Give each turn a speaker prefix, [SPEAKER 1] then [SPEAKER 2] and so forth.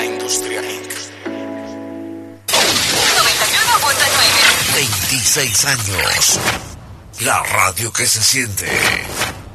[SPEAKER 1] La Industria Inc.
[SPEAKER 2] 91.9. 26 años. La radio que se siente.